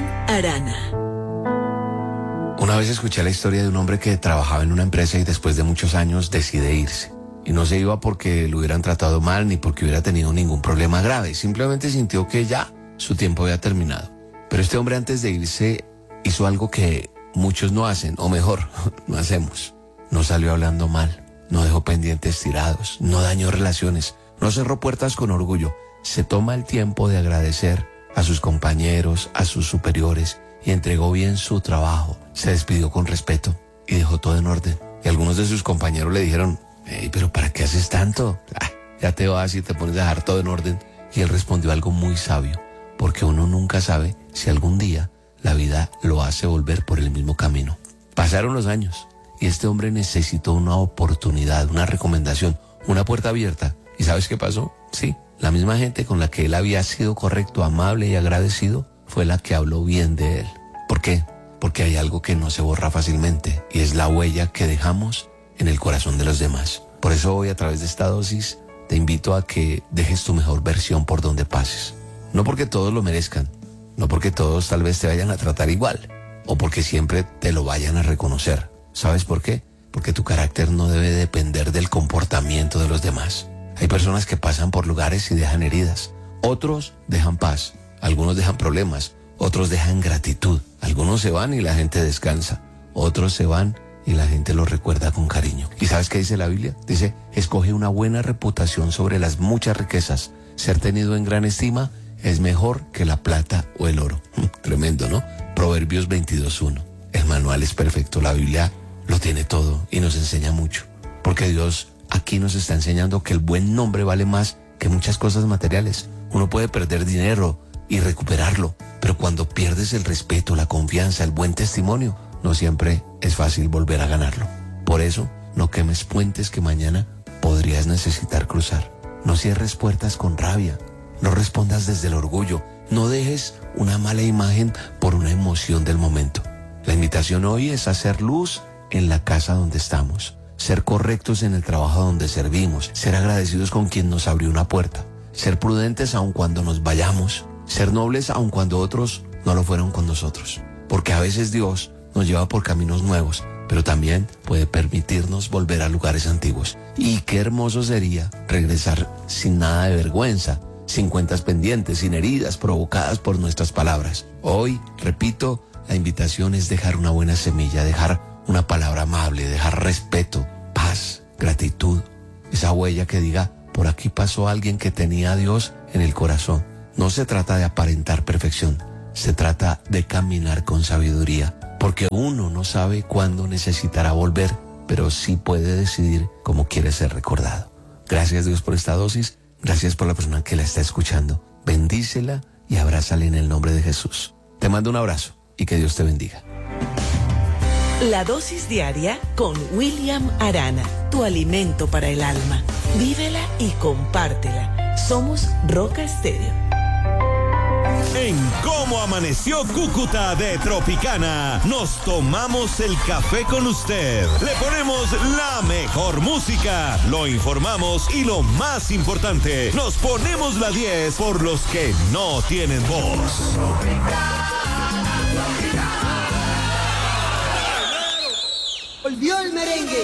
William Arana. Una vez escuché la historia de un hombre que trabajaba en una empresa y después de muchos años decide irse. Y no se iba porque lo hubieran tratado mal ni porque hubiera tenido ningún problema grave. Simplemente sintió que ya su tiempo había terminado. Pero este hombre antes de irse hizo algo que muchos no hacen, o mejor, no hacemos. No salió hablando mal, no dejó pendientes tirados, no dañó relaciones, no cerró puertas con orgullo. Se toma el tiempo de agradecer a sus compañeros, a sus superiores y entregó bien su trabajo. Se despidió con respeto y dejó todo en orden. Y algunos de sus compañeros le dijeron: «Hey, pero ¿para qué haces tanto? Ya te vas y te pones a dejar todo en orden». Y él respondió algo muy sabio: porque uno nunca sabe si algún día la vida lo hace volver por el mismo camino. Pasaron los años y este hombre necesitó una oportunidad, una recomendación, una puerta abierta. ¿Y sabes qué pasó? Sí, la misma gente con la que él había sido correcto, amable y agradecido fue la que habló bien de él. ¿Por qué? Porque hay algo que no se borra fácilmente y es la huella que dejamos en el corazón de los demás. Por eso hoy, a través de esta dosis, te invito a que dejes tu mejor versión por donde pases. No porque todos lo merezcan, no porque todos tal vez te vayan a tratar igual o porque siempre te lo vayan a reconocer. ¿Sabes por qué? Porque tu carácter no debe depender del comportamiento de los demás. Hay personas que pasan por lugares y dejan heridas. Otros dejan paz, algunos dejan problemas, otros dejan gratitud. Algunos se van y la gente descansa, otros se van y la gente los recuerda con cariño. ¿Y sabes qué dice la Biblia? Dice: escoge una buena reputación sobre las muchas riquezas. Ser tenido en gran estima es mejor que la plata o el oro. Tremendo, ¿no? Proverbios 22:1. El manual es perfecto, la Biblia lo tiene todo y nos enseña mucho. Porque Dios aquí nos está enseñando que el buen nombre vale más que muchas cosas materiales. Uno puede perder dinero y recuperarlo, pero cuando pierdes el respeto, la confianza, el buen testimonio, no siempre es fácil volver a ganarlo. Por eso, no quemes puentes que mañana podrías necesitar cruzar. No cierres puertas con rabia. No respondas desde el orgullo. No dejes una mala imagen por una emoción del momento. La invitación hoy es hacer luz en la casa donde estamos, ser correctos en el trabajo donde servimos, ser agradecidos con quien nos abrió una puerta, ser prudentes aun cuando nos vayamos, ser nobles aun cuando otros no lo fueron con nosotros. Porque a veces Dios nos lleva por caminos nuevos, pero también puede permitirnos volver a lugares antiguos. Y qué hermoso sería regresar sin nada de vergüenza, sin cuentas pendientes, sin heridas provocadas por nuestras palabras. Hoy, repito, la invitación es dejar una buena semilla, dejar una palabra amable, dejar respeto, paz, gratitud. Esa huella que diga: por aquí pasó alguien que tenía a Dios en el corazón. No se trata de aparentar perfección, se trata de caminar con sabiduría, porque uno no sabe cuándo necesitará volver, pero sí puede decidir cómo quiere ser recordado. Gracias, Dios, por esta dosis. Gracias por la persona que la está escuchando. Bendícela y abrázala en el nombre de Jesús. Te mando un abrazo y que Dios te bendiga. La dosis diaria con William Arana, tu alimento para el alma. Vívela y compártela. Somos Roca Estéreo. En Cómo Amaneció Cúcuta de Tropicana, nos tomamos el café con usted. Le ponemos la mejor música, lo informamos y lo más importante, nos ponemos la 10 por los que no tienen voz. Volvió el merengue.